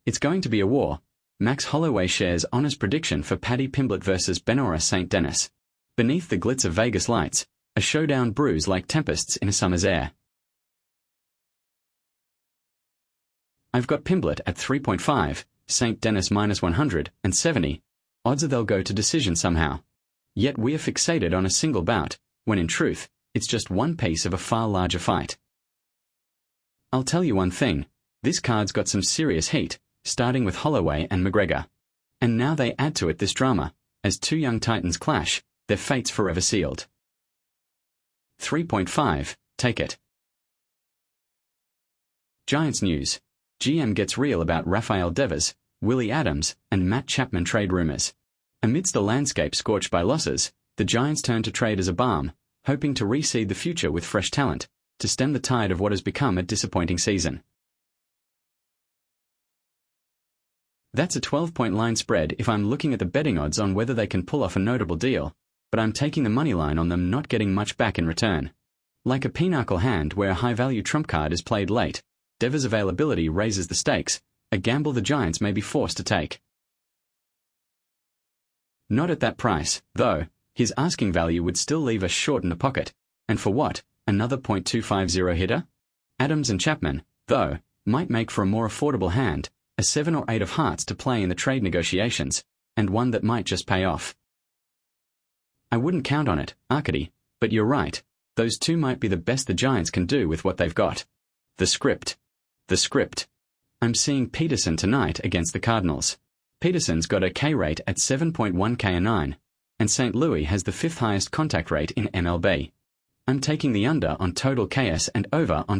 It's going to be a war. Max Holloway shares honest prediction for Paddy Pimblett versus Benora St. Denis. Beneath the glitz of Vegas lights, a showdown brews like tempests in a summer's air. I've got Pimblett at 3.5, St. Denis minus 170. Odds are they'll go to decision somehow. Yet we are fixated on a single bout, when in truth, it's just one piece of a far larger fight. I'll tell you one thing, this card's got some serious heat, starting with Holloway and McGregor. And now they add to it this drama, as two young titans clash, their fates forever sealed. 3.5, take it. Giants news. GM gets real about Rafael Devers, Willie Adams, and Matt Chapman trade rumors. Amidst the landscape scorched by losses, the Giants turn to trade as a balm, hoping to reseed the future with fresh talent, to stem the tide of what has become a disappointing season. That's a 12-point line spread if I'm looking at the betting odds on whether they can pull off a notable deal, but I'm taking the money line on them not getting much back in return. Like a pinochle hand where a high-value trump card is played late, Devers' availability raises the stakes, a gamble the Giants may be forced to take. Not at that price, though. His asking value would still leave us short in the pocket. And for what? Another .250 hitter? Adams and Chapman, though, might make for a more affordable hand, a 7 or 8 of hearts to play in the trade negotiations, and one that might just pay off. I wouldn't count on it, Arcady, but you're right. Those two might be the best the Giants can do with what they've got. The script. I'm seeing Peterson tonight against the Cardinals. Peterson's got a K rate at 7.1 K9, and St. Louis has the 5th highest contact rate in MLB. I'm taking the under on total KS and over on